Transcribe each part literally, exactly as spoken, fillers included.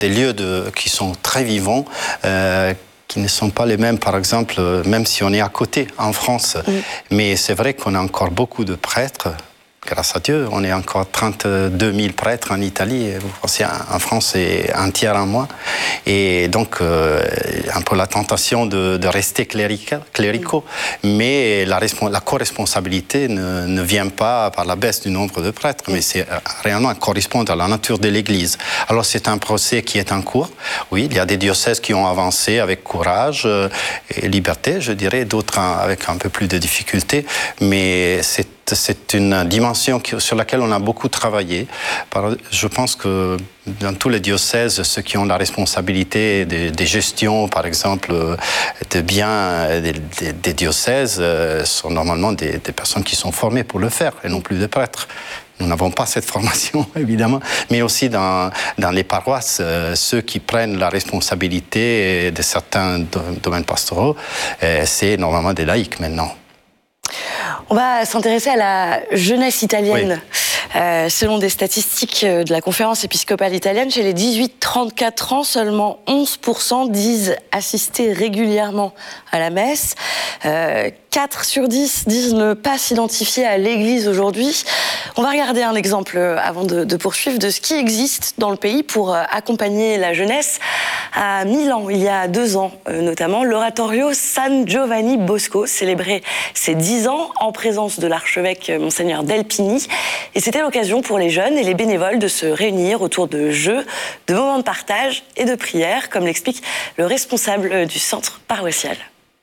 Des lieux de, qui sont très vivants, euh, qui ne sont pas les mêmes, par exemple, même si on est à côté, en France. Mm. Mais c'est vrai qu'on a encore beaucoup de prêtres. Grâce à Dieu, on est encore trente-deux mille prêtres en Italie. Vous pensez, en France, c'est un tiers en moins. Et donc, euh, un peu la tentation de, de rester clérica, cléricaux. Mais la, la co-responsabilité ne, ne vient pas par la baisse du nombre de prêtres, mais c'est réellement correspondre à la nature de l'Église. Alors, c'est un procès qui est en cours. Oui, il y a des diocèses qui ont avancé avec courage et liberté, je dirais, d'autres avec un peu plus de difficultés. Mais c'est C'est une dimension sur laquelle on a beaucoup travaillé. Je pense que dans tous les diocèses, ceux qui ont la responsabilité des, des gestions, par exemple, de biens des, des, des diocèses, sont normalement des, des personnes qui sont formées pour le faire, et non plus des prêtres. Nous n'avons pas cette formation, évidemment, mais aussi dans, dans les paroisses, euh, ceux qui prennent la responsabilité de certains domaines pastoraux, euh, c'est normalement des laïcs maintenant. On va s'intéresser à la jeunesse italienne. Oui. Euh, selon des statistiques de la conférence épiscopale italienne, chez les dix-huit trente-quatre ans, seulement onze pour cent disent assister régulièrement à la messe. Euh, quatre sur dix disent ne pas s'identifier à l'Église aujourd'hui. On va regarder un exemple avant de, de poursuivre de ce qui existe dans le pays pour accompagner la jeunesse. À Milan, il y a deux ans notamment, l'oratorio San Giovanni Bosco célébrait ses dix ans en présence de l'archevêque Monseigneur Delpini. Et c'était l'occasion pour les jeunes et les bénévoles de se réunir autour de jeux, de moments de partage et de prières, comme l'explique le responsable du centre paroissial.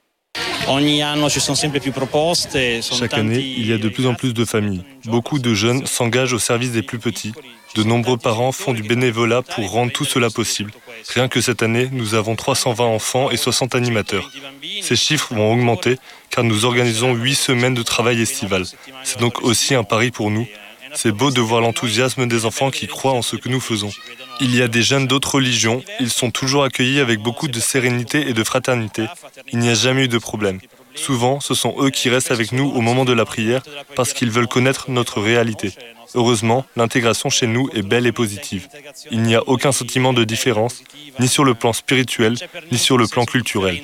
Chaque année, il y a de plus en plus de familles. Beaucoup de jeunes s'engagent au service des plus petits. De nombreux parents font du bénévolat pour rendre tout cela possible. Rien que cette année, nous avons trois cent vingt enfants et soixante animateurs. Ces chiffres vont augmenter car nous organisons huit semaines de travail estival. C'est donc aussi un pari pour nous. C'est beau de voir l'enthousiasme des enfants qui croient en ce que nous faisons. Il y a des jeunes d'autres religions, ils sont toujours accueillis avec beaucoup de sérénité et de fraternité. Il n'y a jamais eu de problème. Souvent, ce sont eux qui restent avec nous au moment de la prière parce qu'ils veulent connaître notre réalité. Heureusement, l'intégration chez nous est belle et positive. Il n'y a aucun sentiment de différence, ni sur le plan spirituel, ni sur le plan culturel.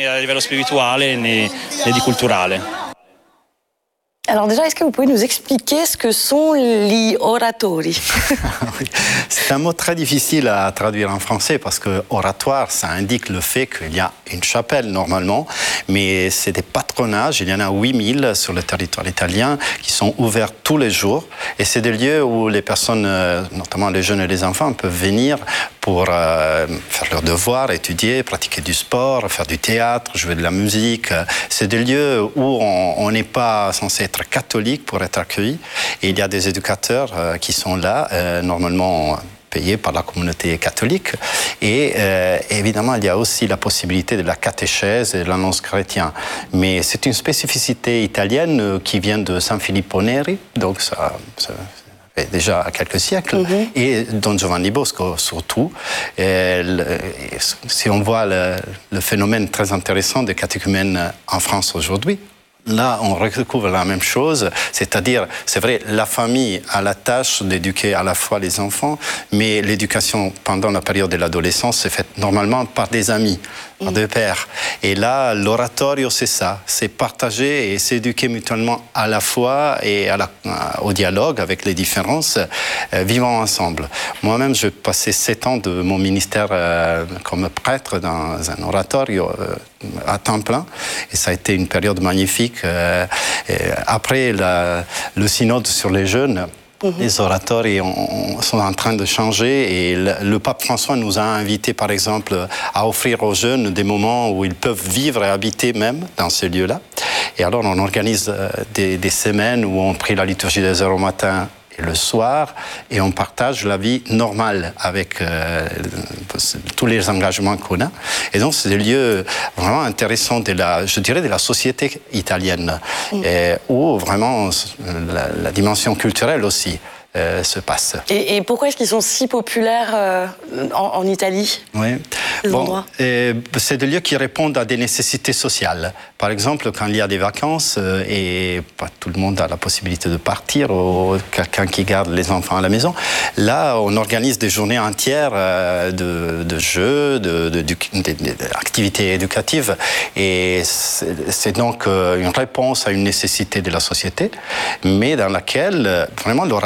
Alors déjà, est-ce que vous pouvez nous expliquer ce que sont les oratori? C'est un mot très difficile à traduire en français parce que oratoire, ça indique le fait qu'il y a une chapelle normalement, mais c'est des patronages, il y en a huit mille sur le territoire italien qui sont ouverts tous les jours et c'est des lieux où les personnes, notamment les jeunes et les enfants, peuvent venir pour euh, faire leurs devoirs, étudier, pratiquer du sport, faire du théâtre, jouer de la musique. C'est des lieux où on n'est pas censé être catholique pour être accueilli. Et il y a des éducateurs euh, qui sont là, euh, normalement payés par la communauté catholique. Et euh, évidemment, il y a aussi la possibilité de la catéchèse et de l'annonce chrétienne. Mais c'est une spécificité italienne qui vient de San Filippo Neri, donc ça... ça déjà quelques siècles, mm-hmm. et Don Giovanni Bosco surtout. Et le, et si on voit le, le phénomène très intéressant des catéchumènes en France aujourd'hui, là, on redécouvre la même chose, c'est-à-dire, c'est vrai, la famille a la tâche d'éduquer à la fois les enfants, mais l'éducation pendant la période de l'adolescence c'est faite normalement par des amis, par mmh. des pères. Et là, l'oratorio, c'est ça, c'est partager et s'éduquer mutuellement à la fois et à la, au dialogue avec les différences, euh, vivant ensemble. Moi-même, j'ai passé sept ans de mon ministère euh, comme prêtre dans un oratorio euh, à temps plein, et ça a été une période magnifique. Euh, après la, le synode sur les jeunes, mmh. les oratoires on, sont en train de changer et le, le pape François nous a invités par exemple à offrir aux jeunes des moments où ils peuvent vivre et habiter même dans ces lieux-là. Et alors on organise des, des semaines où on prie la liturgie des heures au matin et le soir, et on partage la vie normale avec euh, tous les engagements qu'on a. Et donc, c'est des lieux vraiment intéressants de la, je dirais, de la société italienne, mmh. et, où vraiment la, la dimension culturelle aussi. euh, se passe. Et, et pourquoi est-ce qu'ils sont si populaires euh, en, en Italie? Oui. Bon, c'est des lieux qui répondent à des nécessités sociales. Par exemple, quand il y a des vacances euh, et pas tout le monde a la possibilité de partir, ou quelqu'un qui garde les enfants à la maison, là, on organise des journées entières euh, de, de jeux, d'activités éducatives. Et c'est donc euh, une réponse à une nécessité de la société, mais dans laquelle, vraiment, le